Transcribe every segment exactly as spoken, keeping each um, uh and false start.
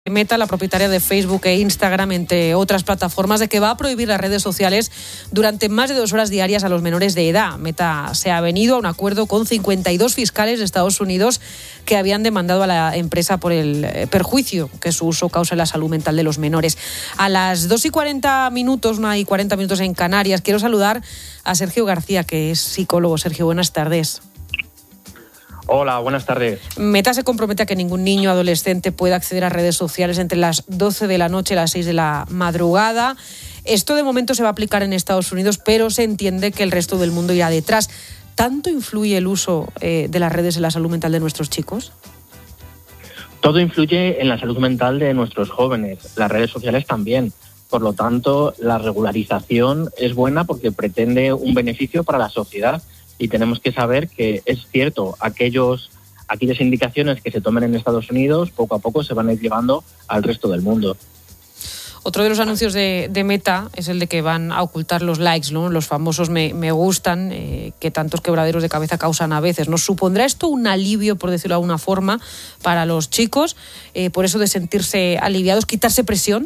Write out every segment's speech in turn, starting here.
Meta, la propietaria de Facebook e Instagram, entre otras plataformas, de que va a prohibir las redes sociales durante más de dos horas diarias a los menores de edad. Meta se ha venido a un acuerdo con cincuenta y dos fiscales de Estados Unidos que habían demandado a la empresa por el perjuicio que su uso causa en la salud mental de los menores. A las dos y cuarenta minutos, una y cuarenta minutos en Canarias, quiero saludar a Sergio García, que es psicólogo. Sergio, buenas tardes. Hola, buenas tardes. Meta se compromete a que ningún niño o adolescente pueda acceder a redes sociales entre las doce de la noche y las seis de la madrugada. Esto de momento se va a aplicar en Estados Unidos, pero se entiende que el resto del mundo irá detrás. ¿Tanto influye el uso eh, de las redes en la salud mental de nuestros chicos? Todo influye en la salud mental de nuestros jóvenes, las redes sociales también. Por lo tanto, la regularización es buena porque pretende un beneficio para la sociedad. Y tenemos que saber que es cierto, aquellos, aquellas indicaciones que se tomen en Estados Unidos poco a poco se van a ir llevando al resto del mundo. Otro de los anuncios de, de Meta es el de que van a ocultar los likes, ¿no? Los famosos me, me gustan, eh, que tantos quebraderos de cabeza causan a veces. ¿Nos supondrá esto un alivio, por decirlo de alguna forma, para los chicos? Eh, por eso de sentirse aliviados, quitarse presión.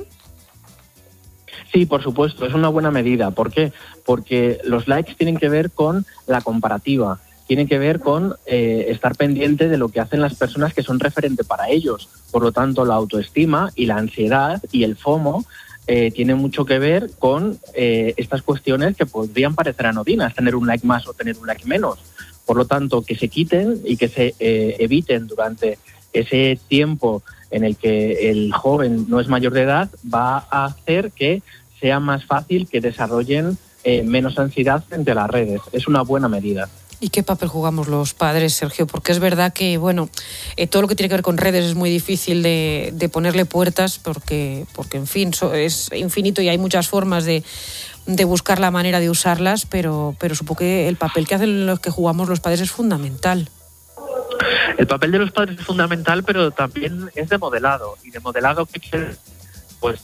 Sí, por supuesto, es una buena medida. ¿Por qué? Porque los likes tienen que ver con la comparativa, tienen que ver con eh, estar pendiente de lo que hacen las personas que son referente para ellos. Por lo tanto, la autoestima y la ansiedad y el FOMO eh, tienen mucho que ver con eh, estas cuestiones que podrían parecer anodinas, tener un like más o tener un like menos. Por lo tanto, que se quiten y que se eh, eviten durante ese tiempo en el que el joven no es mayor de edad, va a hacer que sea más fácil que desarrollen eh, menos ansiedad frente a las redes. Es una buena medida. ¿Y qué papel jugamos los padres, Sergio? Porque es verdad que, bueno, eh, todo lo que tiene que ver con redes es muy difícil de, de ponerle puertas porque, porque, en fin, so, es infinito y hay muchas formas de, de buscar la manera de usarlas, pero, pero supongo que el papel que hacen los que jugamos los padres es fundamental. El papel de los padres es fundamental, pero también es de modelado. ¿Y de modelado qué quiere? Pues,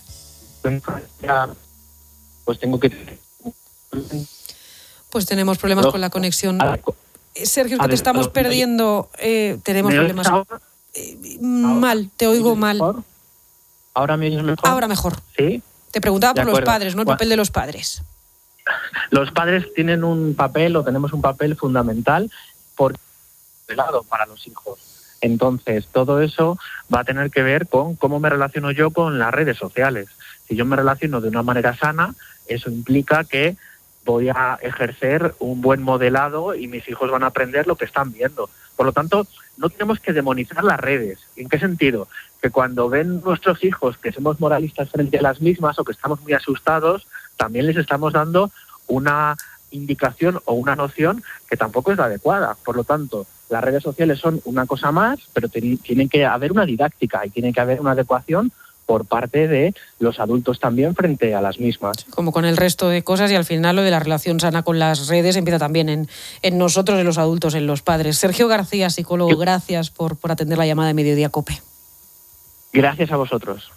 pues tengo que... Pues tenemos problemas no, con la conexión. Sergio, que te estamos perdiendo. Eh, tenemos problemas. Eh, mal, te oigo mal. Mejor? ¿Ahora me oyes mejor? Ahora mejor. ¿Sí? Te preguntaba por los padres, ¿no? El papel de los padres. Los padres tienen un papel, o tenemos un papel fundamental, por lado para los hijos. Entonces, todo eso va a tener que ver con cómo me relaciono yo con las redes sociales. Si yo me relaciono de una manera sana, eso implica que voy a ejercer un buen modelado y mis hijos van a aprender lo que están viendo. Por lo tanto, no tenemos que demonizar las redes. ¿En qué sentido? Que cuando ven nuestros hijos que somos moralistas frente a las mismas o que estamos muy asustados, también les estamos dando una indicación o una noción que tampoco es la adecuada. Por lo tanto, las redes sociales son una cosa más, pero ten, tienen que haber una didáctica y tiene que haber una adecuación por parte de los adultos también frente a las mismas. Como con el resto de cosas, y al final lo de la relación sana con las redes empieza también en, en nosotros, en los adultos, en los padres. Sergio García, psicólogo, gracias por, por atender la llamada de Mediodía COPE. Gracias a vosotros.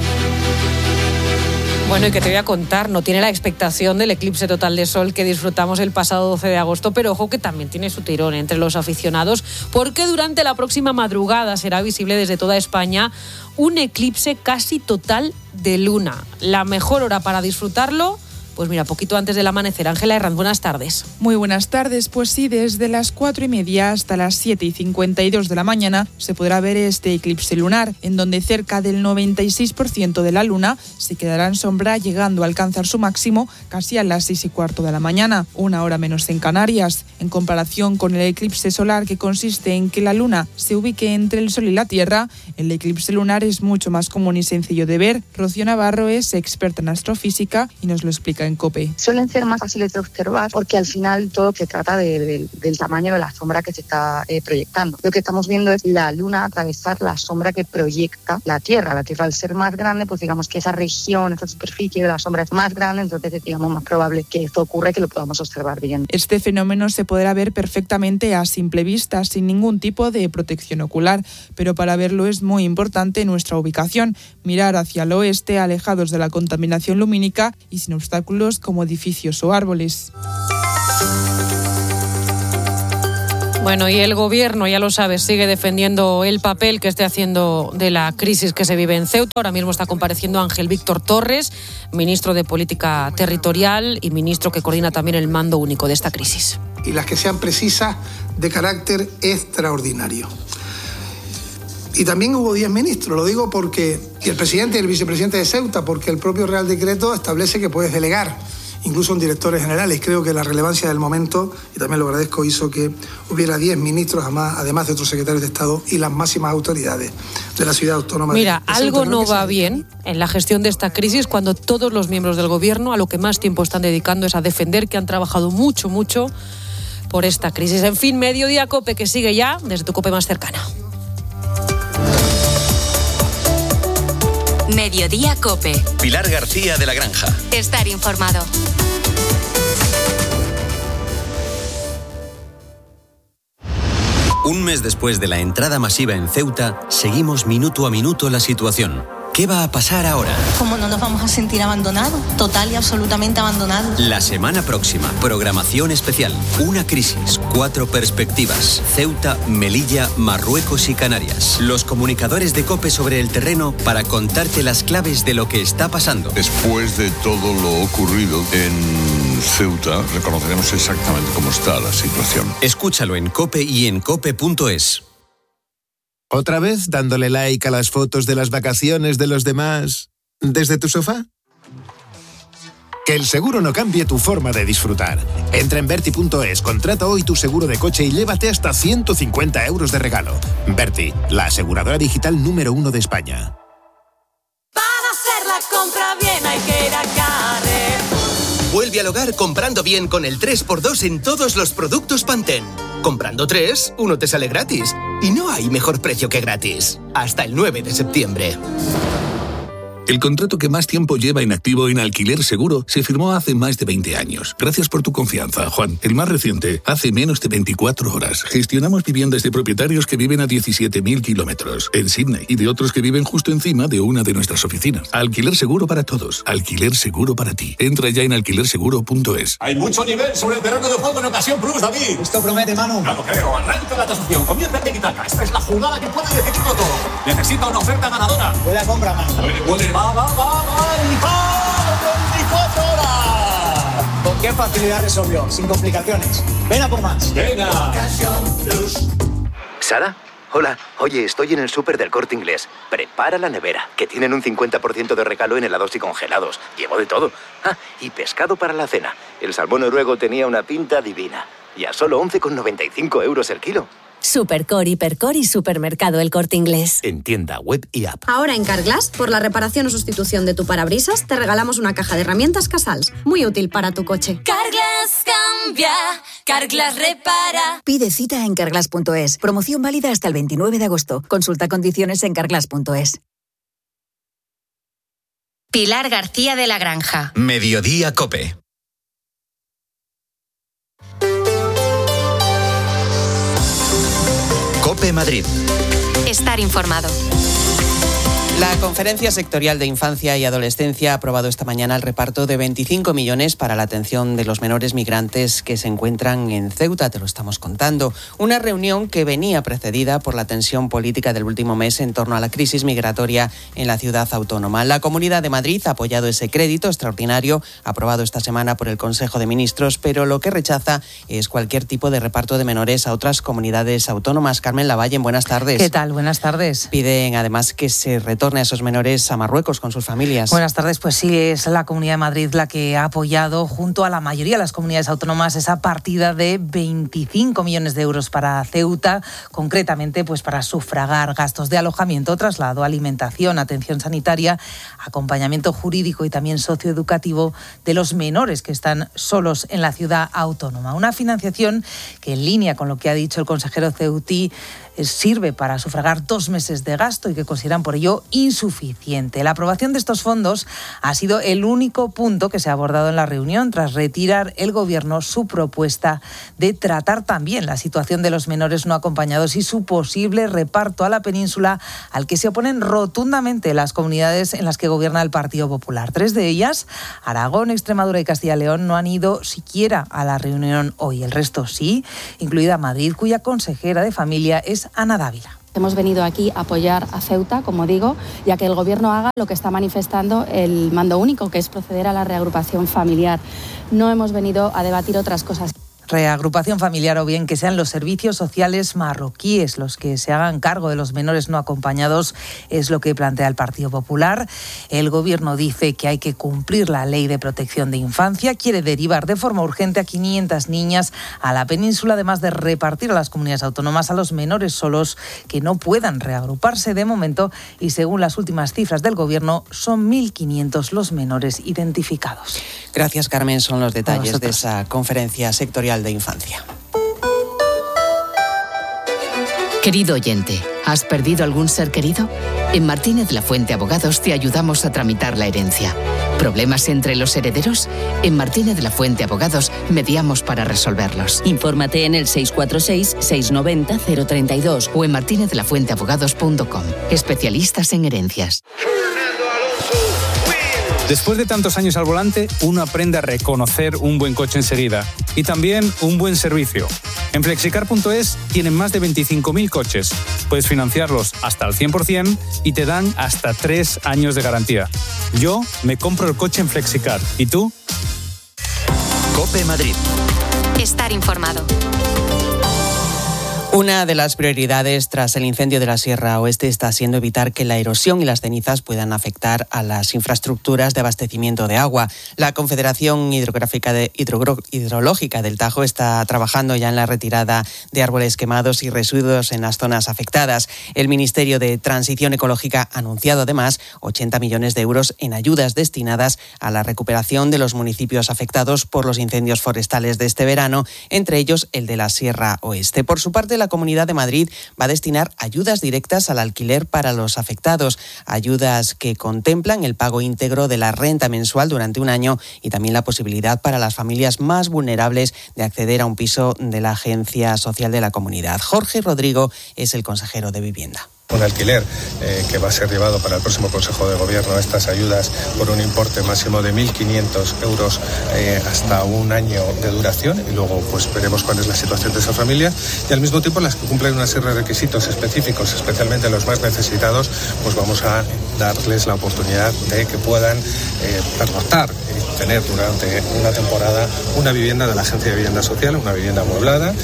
Bueno, y que te voy a contar, no tiene la expectación del eclipse total de sol que disfrutamos el pasado doce de agosto, pero ojo que también tiene su tirón entre los aficionados, porque durante la próxima madrugada será visible desde toda España un eclipse casi total de luna. La mejor hora para disfrutarlo, pues mira, poquito antes del amanecer. Ángela Herranz, buenas tardes. Muy buenas tardes. Pues sí, desde las cuatro y media hasta las siete y cincuenta y dos de la mañana se podrá ver este eclipse lunar, en donde cerca del noventa y seis por ciento de la luna se quedará en sombra, llegando a alcanzar su máximo casi a las seis y cuarto de la mañana, una hora menos en Canarias. En comparación con el eclipse solar, que consiste en que la luna se ubique entre el sol y la tierra, el eclipse lunar es mucho más común y sencillo de ver. Rocío Navarro es experta en astrofísica y nos lo explica en COPE. Suelen ser más fáciles de observar porque al final todo se trata de, de, del tamaño de la sombra que se está eh, proyectando. Lo que estamos viendo es la luna atravesar la sombra que proyecta la Tierra. La Tierra, al ser más grande, pues digamos que esa región, esa superficie de la sombra es más grande, entonces es digamos más probable que esto ocurra y que lo podamos observar bien. Este fenómeno se podrá ver perfectamente a simple vista, sin ningún tipo de protección ocular, pero para verlo es muy importante nuestra ubicación, mirar hacia el oeste, alejados de la contaminación lumínica y sin obstáculos como edificios o árboles. Bueno, y el gobierno, ya lo sabes, sigue defendiendo el papel que esté haciendo de la crisis que se vive en Ceuta. Ahora mismo está compareciendo Ángel Víctor Torres, ministro de Política Territorial y ministro que coordina también el mando único de esta crisis. Y las que sean precisas, de carácter extraordinario. Y también hubo diez ministros, lo digo porque, y el presidente y el vicepresidente de Ceuta, porque el propio Real Decreto establece que puedes delegar, incluso en directores generales. Creo que la relevancia del momento, y también lo agradezco, hizo que hubiera diez ministros, además de otros secretarios de Estado y las máximas autoridades de la ciudad autónoma. Mira, de Ceuta. algo no Creo que va sea... bien en la gestión de esta crisis cuando todos los miembros del gobierno a lo que más tiempo están dedicando es a defender que han trabajado mucho, mucho por esta crisis. En fin, Mediodía COPE, que sigue ya desde tu COPE más cercana. Mediodía COPE. Pilar García de la Granja. Estar informado. Un mes después de la entrada masiva en Ceuta, seguimos minuto a minuto la situación. ¿Qué va a pasar ahora? ¿Cómo no nos vamos a sentir abandonados? Total y absolutamente abandonados. La semana próxima, programación especial. Una crisis, cuatro perspectivas. Ceuta, Melilla, Marruecos y Canarias. Los comunicadores de COPE sobre el terreno para contarte las claves de lo que está pasando. Después de todo lo ocurrido en Ceuta, reconoceremos exactamente cómo está la situación. Escúchalo en COPE y en cope punto es. ¿Otra vez dándole like a las fotos de las vacaciones de los demás desde tu sofá? Que el seguro no cambie tu forma de disfrutar. Entra en Berti punto es, contrata hoy tu seguro de coche y llévate hasta ciento cincuenta euros de regalo. Berti, la aseguradora digital número uno de España. Para hacer la compra bien hay que ir a Carrefour. Vuelve al hogar comprando bien con el tres por dos en todos los productos Pantene. Comprando tres, uno te sale gratis. Y no hay mejor precio que gratis. Hasta el nueve de septiembre. El contrato que más tiempo lleva inactivo en Alquiler Seguro se firmó hace más de veinte años. Gracias por tu confianza, Juan. El más reciente, hace menos de veinticuatro horas. Gestionamos viviendas de propietarios que viven a diecisiete mil kilómetros en Sydney y de otros que viven justo encima de una de nuestras oficinas. Alquiler Seguro para todos. Alquiler Seguro para ti. Entra ya en alquiler seguro punto es. Hay mucho nivel sobre el terreno de juego en ocasión Plus, David. Esto promete, Manu. No lo creo. Arranca la tasación. Comienza en Tiki-Taka. Esta es la jugada que puede decidirlo todo. Necesita una oferta ganadora. Buena compra, Manu. Puede, puede. Va, va, va, va, y va, veinticuatro horas. ¿Con qué facilidad resolvió? Sin complicaciones. Ven a por más. Venga. ¿Sara? Hola. Oye, estoy en el súper del Corte Inglés. Prepara la nevera, que tienen un cincuenta por ciento de regalo en helados y congelados. Llevo de todo. Ah, y pescado para la cena. El salmón noruego tenía una pinta divina. Y a solo once con noventa y cinco euros el kilo. Supercor, Hipercor y Supermercado El Corte Inglés. En tienda, web y app. Ahora en Carglass, por la reparación o sustitución de tu parabrisas, te regalamos una caja de herramientas Casals. Muy útil para tu coche. Carglass cambia, Carglass repara. Pide cita en carglass punto es. Promoción válida hasta el veintinueve de agosto. Consulta condiciones en carglass punto es. Pilar García de la Granja. Mediodía COPE. COPE Madrid. Estar informado. La Conferencia Sectorial de Infancia y Adolescencia ha aprobado esta mañana el reparto de veinticinco millones para la atención de los menores migrantes que se encuentran en Ceuta, te lo estamos contando. Una reunión que venía precedida por la tensión política del último mes en torno a la crisis migratoria en la ciudad autónoma. La Comunidad de Madrid ha apoyado ese crédito extraordinario aprobado esta semana por el Consejo de Ministros, pero lo que rechaza es cualquier tipo de reparto de menores a otras comunidades autónomas. Carmen Lavalle, buenas tardes. ¿Qué tal? Buenas tardes. Piden además que se retorne a esos menores a Marruecos con sus familias. Buenas tardes, pues sí, es la Comunidad de Madrid la que ha apoyado junto a la mayoría de las comunidades autónomas esa partida de veinticinco millones de euros para Ceuta, concretamente pues para sufragar gastos de alojamiento, traslado, alimentación, atención sanitaria, acompañamiento jurídico y también socioeducativo de los menores que están solos en la ciudad autónoma. Una financiación que, en línea con lo que ha dicho el consejero ceutí, sirve para sufragar dos meses de gasto y que consideran por ello insuficiente. La aprobación de estos fondos ha sido el único punto que se ha abordado en la reunión tras retirar el Gobierno su propuesta de tratar también la situación de los menores no acompañados y su posible reparto a la península, al que se oponen rotundamente las comunidades en las que gobierna el Partido Popular. Tres de ellas, Aragón, Extremadura y Castilla y León, no han ido siquiera a la reunión hoy. El resto sí, incluida Madrid, cuya consejera de Familia es Ana Dávila. Hemos venido aquí a apoyar a Ceuta, como digo, ya que el Gobierno haga lo que está manifestando el mando único, que es proceder a la reagrupación familiar. No hemos venido a debatir otras cosas. Reagrupación familiar o bien que sean los servicios sociales marroquíes los que se hagan cargo de los menores no acompañados, es lo que plantea el Partido Popular. El Gobierno dice que hay que cumplir la Ley de Protección de Infancia, quiere derivar de forma urgente a quinientas niñas a la península, además de repartir a las comunidades autónomas a los menores solos que no puedan reagruparse de momento, y según las últimas cifras del Gobierno son mil quinientos los menores identificados. Gracias, Carmen. Son los detalles de esa conferencia sectorial de infancia. Querido oyente, ¿has perdido algún ser querido? En Martínez La Fuente Abogados te ayudamos a tramitar la herencia. ¿Problemas entre los herederos? En Martínez La Fuente Abogados mediamos para resolverlos. Infórmate en el seis cuatro seis, seis nueve cero, cero tres dos o en martinez de la fuente abogados punto com. Especialistas en herencias. Después de tantos años al volante, uno aprende a reconocer un buen coche enseguida y también un buen servicio. En flexicar punto es tienen más de veinticinco mil coches. Puedes financiarlos hasta al cien por ciento y te dan hasta tres años de garantía. Yo me compro el coche en Flexicar. ¿Y tú? COPE Madrid. Estar informado. Una de las prioridades tras el incendio de la Sierra Oeste está siendo evitar que la erosión y las cenizas puedan afectar a las infraestructuras de abastecimiento de agua. La Confederación Hidrográfica de Hidro- Hidrológica del Tajo está trabajando ya en la retirada de árboles quemados y residuos en las zonas afectadas. El Ministerio de Transición Ecológica ha anunciado además ochenta millones de euros en ayudas destinadas a la recuperación de los municipios afectados por los incendios forestales de este verano, entre ellos el de la Sierra Oeste. Por su parte, la La Comunidad de Madrid va a destinar ayudas directas al alquiler para los afectados, ayudas que contemplan el pago íntegro de la renta mensual durante un año y también la posibilidad para las familias más vulnerables de acceder a un piso de la Agencia Social de la Comunidad. Jorge Rodrigo es el consejero de Vivienda. Un alquiler eh, que va a ser llevado para el próximo Consejo de Gobierno, estas ayudas por un importe máximo de mil quinientos euros eh, hasta un año de duración, y luego pues veremos cuál es la situación de esa familia, y al mismo tiempo las que cumplen una serie de requisitos específicos, especialmente los más necesitados, pues vamos a darles la oportunidad de que puedan eh, pernoctar y tener durante una temporada una vivienda de la Agencia de Vivienda Social, una vivienda amueblada.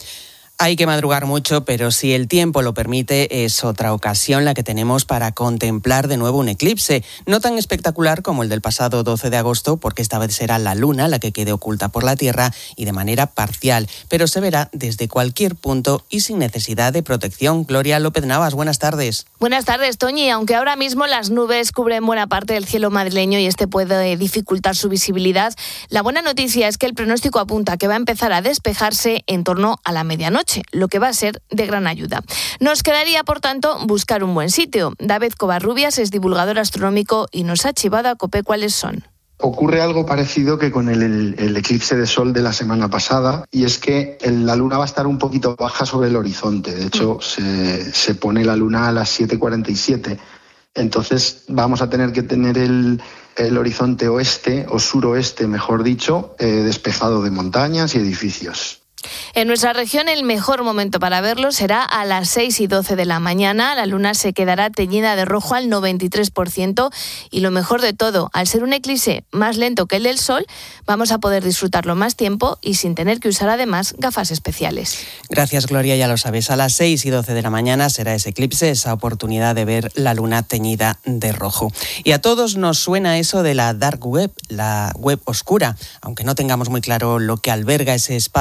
Hay que madrugar mucho, pero si el tiempo lo permite, es otra ocasión la que tenemos para contemplar de nuevo un eclipse. No tan espectacular como el del pasado doce de agosto, porque esta vez será la luna la que quede oculta por la Tierra y de manera parcial, pero se verá desde cualquier punto y sin necesidad de protección. Gloria López Navas, buenas tardes. Buenas tardes, Toñi. Aunque ahora mismo las nubes cubren buena parte del cielo madrileño y este puede dificultar su visibilidad, la buena noticia es que el pronóstico apunta que va a empezar a despejarse en torno a la medianoche, lo que va a ser de gran ayuda. Nos quedaría, por tanto, buscar un buen sitio. David Covarrubias es divulgador astronómico y nos ha chivado a COPE cuáles son. Ocurre algo parecido que con el, el, el eclipse de sol de la semana pasada, y es que el, la luna va a estar un poquito baja sobre el horizonte. De hecho, se, se pone la luna a las siete cuarenta y siete. Entonces vamos a tener que tener el, el horizonte oeste o suroeste, mejor dicho, eh, despejado de montañas y edificios. En nuestra región el mejor momento para verlo será a las seis y doce de la mañana. La luna se quedará teñida de rojo al noventa y tres por ciento y lo mejor de todo, al ser un eclipse más lento que el del sol, vamos a poder disfrutarlo más tiempo y sin tener que usar además gafas especiales. Gracias, Gloria, ya lo sabes, a las seis y doce de la mañana será ese eclipse, esa oportunidad de ver la luna teñida de rojo. Y a todos nos suena eso de la dark web, la web oscura, aunque no tengamos muy claro lo que alberga ese espacio oscuro de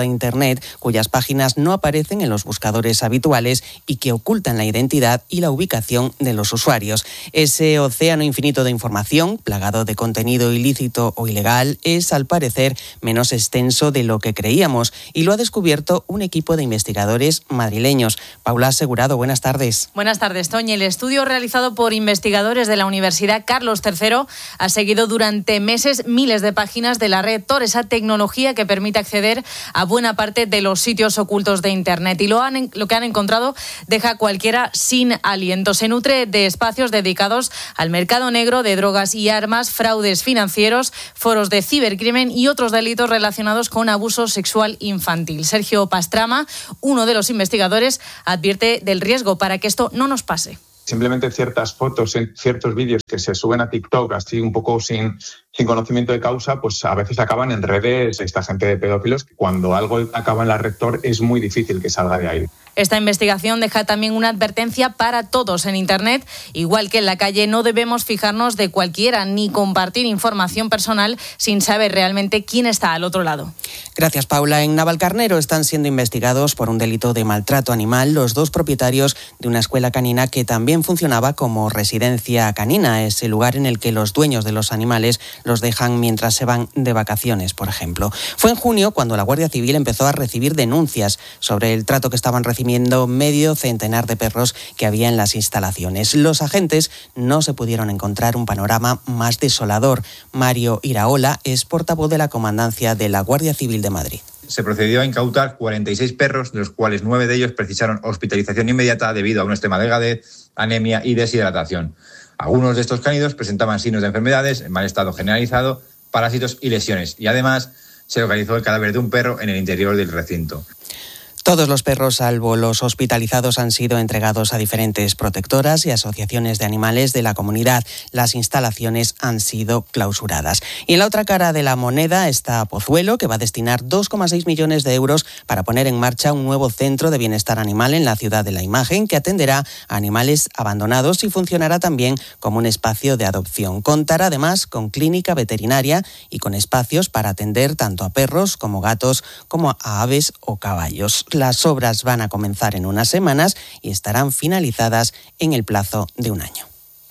de Internet cuyas páginas no aparecen en los buscadores habituales y que ocultan la identidad y la ubicación de los usuarios. Ese océano infinito de información, plagado de contenido ilícito o ilegal, es al parecer menos extenso de lo que creíamos y lo ha descubierto un equipo de investigadores madrileños. Paula Asegurado, buenas tardes. Buenas tardes, Toñi. El estudio realizado por investigadores de la Universidad Carlos tercero ha seguido durante meses miles de páginas de la red Tor, esa tecnología que permite acceder a buena parte de los sitios ocultos de Internet. Y lo, han, lo que han encontrado deja a cualquiera sin aliento. Se nutre de espacios dedicados al mercado negro de drogas y armas, fraudes financieros, foros de cibercrimen y otros delitos relacionados con abuso sexual infantil. Sergio Pastrama, uno de los investigadores, advierte del riesgo para que esto no nos pase. Simplemente ciertas fotos, ciertos vídeos que se suben a TikTok así un poco sin, sin conocimiento de causa, pues a veces acaban en redes, esta gente de pedófilos. Cuando algo acaba en la red Tor es muy difícil que salga de ahí. Esta investigación deja también una advertencia para todos en Internet. Igual que en la calle, no debemos fijarnos de cualquiera ni compartir información personal sin saber realmente quién está al otro lado. Gracias, Paula. En Navalcarnero están siendo investigados por un delito de maltrato animal los dos propietarios de una escuela canina que también funcionaba como residencia canina, ese lugar en el que los dueños de los animales los dejan mientras se van de vacaciones, por ejemplo. Fue en junio cuando la Guardia Civil empezó a recibir denuncias sobre el trato que estaban recibiendo medio centenar de perros que había en las instalaciones. Los agentes no se pudieron encontrar un panorama más desolador. Mario Iraola es portavoz de la Comandancia de la Guardia Civil de Madrid. Se procedió a incautar cuarenta y seis perros, de los cuales nueve de ellos precisaron hospitalización inmediata debido a un extrema delgadez, anemia y deshidratación. Algunos de estos cánidos presentaban signos de enfermedades, mal estado generalizado, parásitos y lesiones. Y además se localizó el cadáver de un perro en el interior del recinto. Todos los perros, salvo los hospitalizados, han sido entregados a diferentes protectoras y asociaciones de animales de la comunidad. Las instalaciones han sido clausuradas. Y en la otra cara de la moneda está Pozuelo, que va a destinar dos coma seis millones de euros para poner en marcha un nuevo centro de bienestar animal en la ciudad de la Imagen, que atenderá a animales abandonados y funcionará también como un espacio de adopción. Contará además con clínica veterinaria y con espacios para atender tanto a perros como gatos, como a aves o caballos. Las obras van a comenzar en unas semanas y estarán finalizadas en el plazo de un año.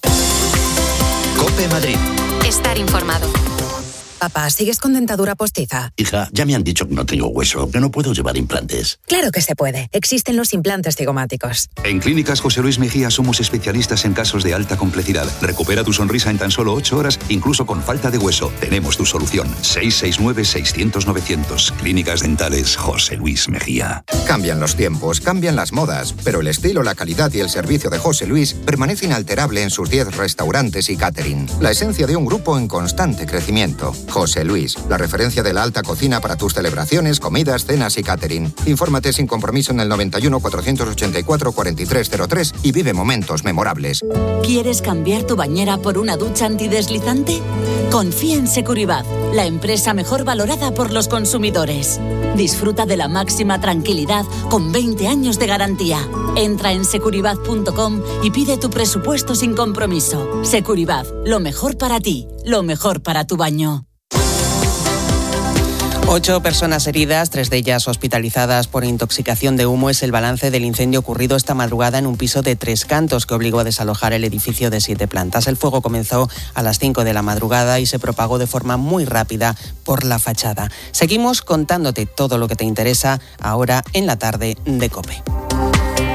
COPE Madrid. Estar informado. Papá, ¿sigues con dentadura postiza? Hija, ya me han dicho que no tengo hueso, que no puedo llevar implantes. Claro que se puede. Existen los implantes cigomáticos. En Clínicas José Luis Mejía somos especialistas en casos de alta complejidad. Recupera tu sonrisa en tan solo ocho horas, incluso con falta de hueso. Tenemos tu solución. seis seis nueve, seiscientos, novecientos. Clínicas Dentales José Luis Mejía. Cambian los tiempos, cambian las modas, pero el estilo, la calidad y el servicio de José Luis permanece inalterable en sus diez restaurantes y catering. La esencia de un grupo en constante crecimiento. José Luis, la referencia de la alta cocina para tus celebraciones, comidas, cenas y catering. Infórmate sin compromiso en el noventa y uno, cuatrocientos ochenta y cuatro, cuarenta y tres cero tres y vive momentos memorables. ¿Quieres cambiar tu bañera por una ducha antideslizante? Confía en Securibat, la empresa mejor valorada por los consumidores. Disfruta de la máxima tranquilidad con veinte años de garantía. Entra en securibat punto com y pide tu presupuesto sin compromiso. Securibat, lo mejor para ti, lo mejor para tu baño. Ocho personas heridas, tres de ellas hospitalizadas por intoxicación de humo, es el balance del incendio ocurrido esta madrugada en un piso de Tres Cantos que obligó a desalojar el edificio de siete plantas. El fuego comenzó a las cinco de la madrugada y se propagó de forma muy rápida por la fachada. Seguimos contándote todo lo que te interesa ahora en la tarde de COPE.